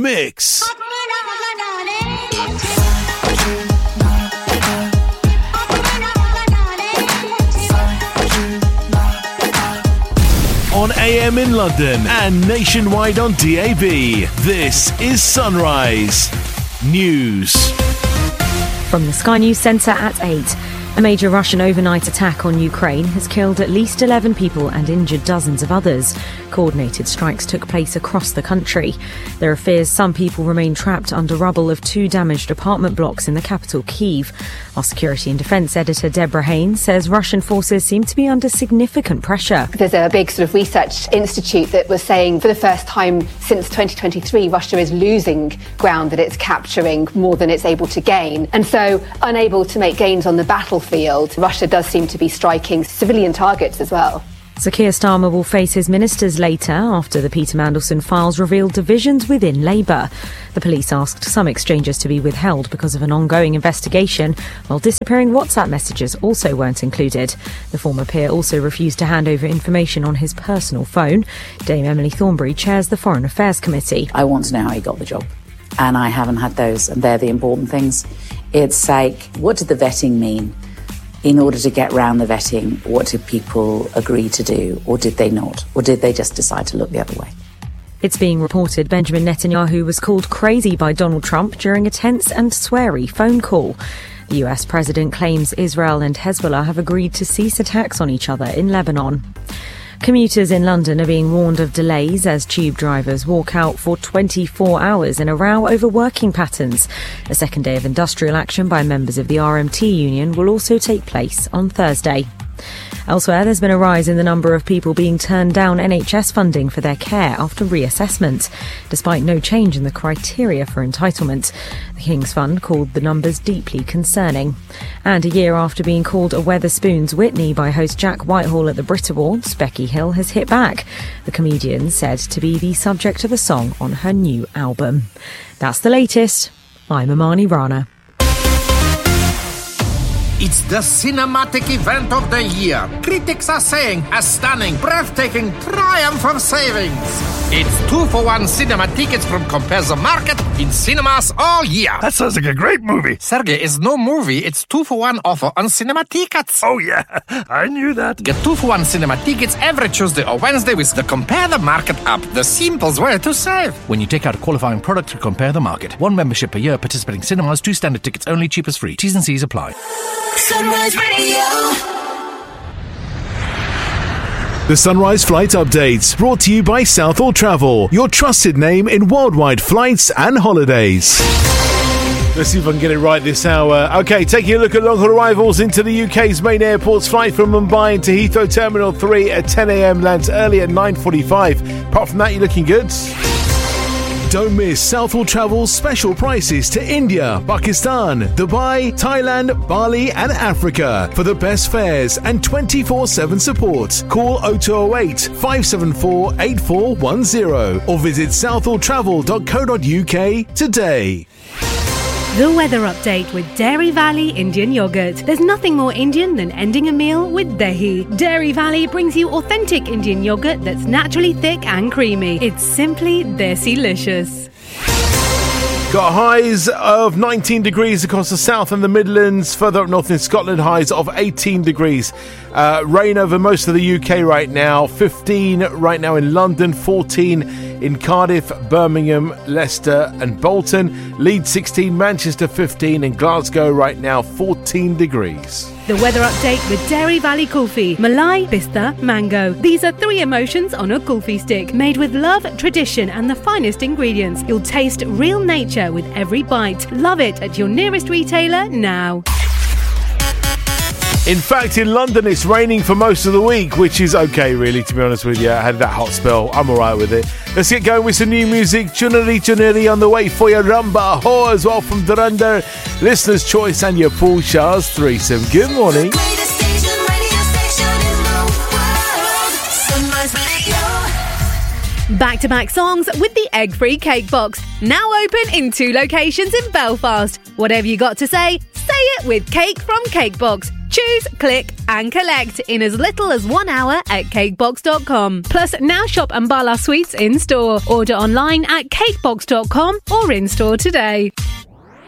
mix. On AM in London and nationwide on DAB, this is Sunrise News. From the Sky News Centre at 8. A major Russian overnight attack on Ukraine has killed at least 11 people and injured dozens of others. Coordinated strikes took place across the country. There are fears some people remain trapped under rubble of 2 damaged apartment blocks in the capital, Kyiv. Our security and defence editor Deborah Haynes says Russian forces seem to be under significant pressure. There's a big sort of research institute that was saying for the first time since 2023, Russia is losing ground that it's capturing more than it's able to gain. And so, unable to make gains on the battlefield, Russia does seem to be striking civilian targets as well. Sir Keir Starmer will face his ministers later after the Peter Mandelson files revealed divisions within Labour. The police asked some exchanges to be withheld because of an ongoing investigation, while disappearing WhatsApp messages also weren't included. The former peer also refused to hand over information on his personal phone. Dame Emily Thornberry chairs the Foreign Affairs Committee. I want to know how he got the job, and I haven't had those, and they're the important things. It's like, what did the vetting mean? In order to get round the vetting, what did people agree to do, or did they not? Or did they just decide to look the other way? It's being reported Benjamin Netanyahu was called crazy by Donald Trump during a tense and sweary phone call. The US president claims Israel and Hezbollah have agreed to cease attacks on each other in Lebanon. Commuters in London are being warned of delays as tube drivers walk out for 24 hours in a row over working patterns. A second day of industrial action by members of the RMT union will also take place on Thursday. Elsewhere, there's been a rise in the number of people being turned down NHS funding for their care after reassessment, despite no change in the criteria for entitlement. The King's Fund called the numbers deeply concerning. And a year after being called a Wetherspoons Whitney by host Jack Whitehall at the Brit Awards, Becky Hill has hit back. The comedian said to be the subject of a song on her new album. That's the latest. I'm Amani Rana. It's the cinematic event of the year. Critics are saying a stunning, breathtaking triumph of savings. It's 2-for-1 cinema tickets from Compare the Market in cinemas all year. That sounds like a great movie. Sergey, it's no movie. It's 2-for-1 offer on cinema tickets. Oh, yeah. I knew that. Get 2-for-1 cinema tickets every Tuesday or Wednesday with the Compare the Market app. The simplest way to save. When you take out a qualifying product to Compare the Market. 1 membership per year, participating cinemas, 2 standard tickets only, cheap as free. T's and C's apply. Sunrise Radio. The Sunrise Flight Updates, brought to you by Southall Travel, your trusted name in worldwide flights and holidays. Let's see if I can get it right this hour. Okay, taking a look at long-haul arrivals into the UK's main airports. Flight from Mumbai into Heathrow Terminal 3 at 10 a.m. lands early at 9:45. Apart from that, you're looking good. Don't miss Southall Travel's special prices to India, Pakistan, Dubai, Thailand, Bali and Africa. For the best fares and 24/7 support, call 0208 574 8410 or visit southalltravel.co.uk today. The weather update with Dairy Valley Indian Yogurt. There's nothing more Indian than ending a meal with dahi. Dairy Valley brings you authentic Indian yogurt that's naturally thick and creamy. It's simply desi-licious. Got highs of 19 degrees across the south and the Midlands. Further up north in Scotland, highs of 18 degrees. Rain over most of the UK right now. 15 right now in London, 14 in Cardiff, Birmingham, Leicester and Bolton. Leeds 16, Manchester 15 and Glasgow right now 14 degrees. The weather update with Dairy Valley Kulfi. Malai, Pista, Mango. These are 3 emotions on a kulfi stick. Made with love, tradition and the finest ingredients. You'll taste real nature with every bite. Love it at your nearest retailer now. In fact, in London, it's raining for most of the week, which is okay, really, to be honest with you. I had that hot spell. I'm all right with it. Let's get going with some new music. Chunari on the way for your Ramba Ho as well from Duranda. Listener's Choice and your Paul Shah's threesome. Good morning. Back-to-back songs with the egg-free cake box. Now open in 2 locations in Belfast. Whatever you got to say it with Cake from Cakebox. Choose, click and collect in as little as 1 hour at cakebox.com. Plus, now shop Ambala Sweets in store. Order online at cakebox.com or in store today.